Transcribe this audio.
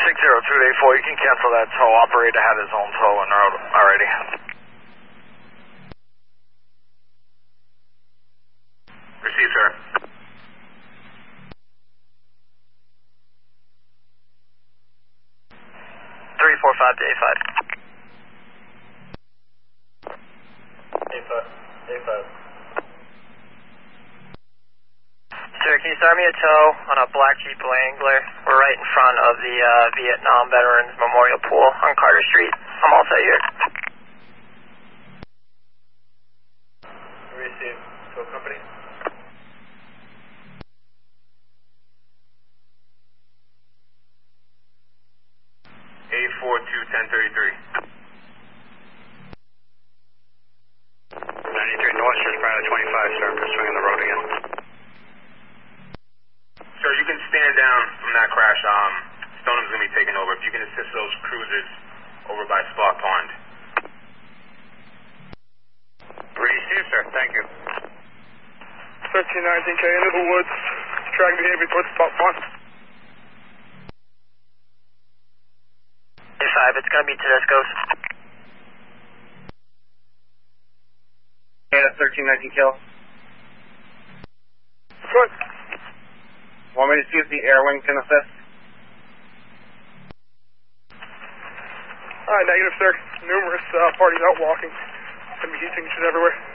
60-284, you can cancel that tow. Operator had his own tow en route already. Received, sir. Three, 4, 5 to A5. A5. Sir, can you start me a tow on a black Jeep Wrangler? We're right in front of the Vietnam Veterans Memorial Pool on Carter Street. I'm all set here. Received. Tow company. A42-1033. 93 North, just prior to 25, sir. I'm just swinging the road again. Sir, you can stand down from that crash. Stonham's going to be taking over. If you can assist those cruisers over by Spark Pond. Received, sir. Thank you. 1319K into the woods. Drag behavior towards Spot Pond. A5, it's going to be Tedesco's. And a 1319 kill. Good. Want me to see if the air wing can assist? Negative, sir. Numerous parties out walking. Gonna be heat signatures everywhere.